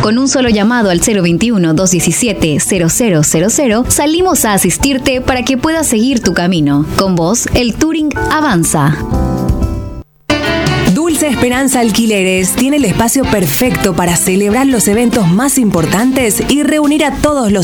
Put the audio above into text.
Con un solo llamado al 021-217-0000 salimos a asistirte para que puedas seguir tu camino. Con vos, el Touring avanza. Dulce Esperanza Alquileres tiene el espacio perfecto para celebrar los eventos más importantes y reunir a todos los